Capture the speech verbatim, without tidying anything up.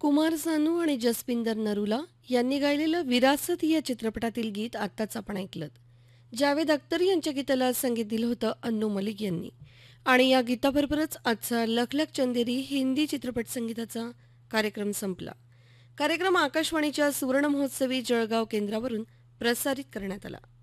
कुमार सानू आणि जसपिंदर नरूला यांनी गायलेलं विरासत या चित्रपटातील गीत आत्ताच आपण ऐकलं. जावेद अख्तर यांच्या गीताला संगीत दिलं होतं अन्नू मलिक यांनी. आणि या गीताबरोबरच आजचा लख लख चंदेरी हिंदी चित्रपट संगीताचा कार्यक्रम संपला. कार्यक्रम आकाशवाणीच्या सुवर्ण महोत्सवी जळगाव केंद्रावरून प्रसारित करण्यात आला.